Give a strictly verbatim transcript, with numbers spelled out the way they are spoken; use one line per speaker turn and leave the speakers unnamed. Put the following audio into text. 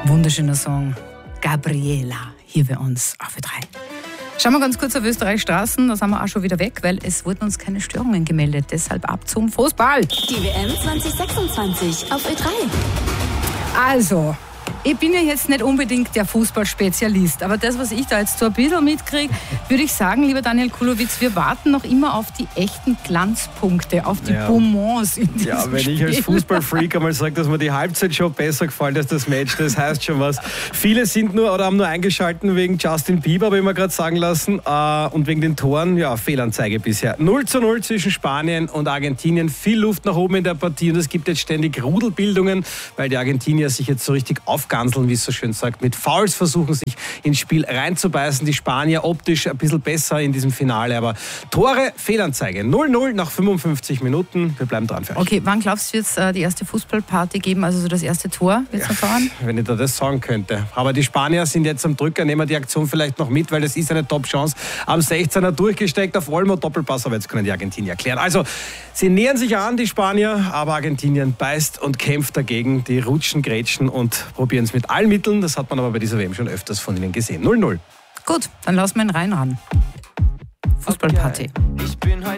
Wunderschöner Song. Gabriela, hier bei uns auf Ö drei. Schauen wir ganz kurz auf Österreichs Straßen, da sind wir auch schon wieder weg, weil es wurden uns keine Störungen gemeldet. Deshalb ab zum Fußball.
Die W M zwanzig sechsundzwanzig auf Ö drei.
Also, ich bin ja jetzt nicht unbedingt der Fußballspezialist, aber das, was ich da jetzt so ein bisschen mitkriege, würde ich sagen, lieber Daniel Kulowitz, wir warten noch immer auf die echten Glanzpunkte, auf die
ja.
Bonbons in diesem
Ja, wenn
Spiel.
ich als Fußballfreak einmal sage, dass mir die Halbzeit schon besser gefällt als das Match, das heißt schon was. Viele sind nur oder haben nur eingeschaltet wegen Justin Bieber, habe ich mir gerade sagen lassen, äh, und wegen den Toren, ja, Fehlanzeige bisher. null zu null zwischen Spanien und Argentinien, viel Luft nach oben in der Partie und es gibt jetzt ständig Rudelbildungen, weil die Argentinier sich jetzt so richtig aufganseln, wie es so schön sagt, mit Fouls versuchen sich ins Spiel reinzubeißen. Die Spanier optisch ein bisschen besser in diesem Finale, aber Tore, Fehlanzeige. null null nach fünfundfünfzig Minuten. Wir bleiben dran für euch.
Okay, wann glaubst du, wird es äh, die erste Fußballparty geben, also so das erste Tor? Wird's noch dauern?
Wenn ich da das sagen könnte. Aber die Spanier sind jetzt am Drücker, nehmen wir die Aktion vielleicht noch mit, weil das ist eine Top-Chance. Am sechzehner durchgesteckt auf Olmo, Doppelpass, aber jetzt können die Argentinier erklären. Also, sie nähern sich an, die Spanier, aber Argentinien beißt und kämpft dagegen. Die rutschen, grätschen und probieren es mit allen Mitteln. Das hat man aber bei dieser W M schon öfters von ihnen gesehen. null null.
Gut, dann lassen wir ihn rein ran. Fußballparty.
Okay. Ich bin